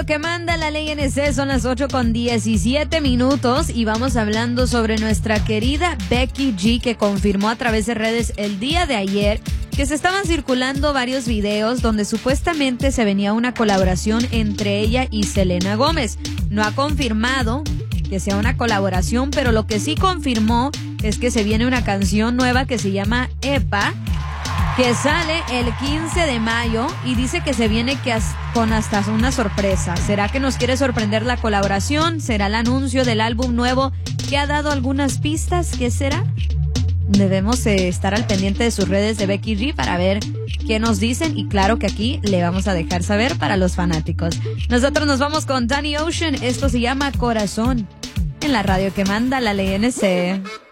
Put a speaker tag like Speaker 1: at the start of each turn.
Speaker 1: radio que manda la ley NC, son las 8:17 y vamos hablando sobre nuestra querida Becky G, que confirmó a través de redes el día de ayer que se estaban circulando varios videos donde supuestamente se venía una colaboración entre ella y Selena Gómez. No ha confirmado que sea una colaboración, pero lo que sí confirmó es que se viene una canción nueva que se llama Epa, que sale el 15 de mayo y dice que se viene con hasta una sorpresa. ¿Será que nos quiere sorprender la colaboración? ¿Será el anuncio del álbum nuevo que ha dado algunas pistas? ¿Qué será? Debemos estar al pendiente de sus redes de Becky G para ver qué nos dicen, y claro que aquí le vamos a dejar saber para los fanáticos. Nosotros nos vamos con Danny Ocean, esto se llama Corazón, en la radio que manda la ley NC.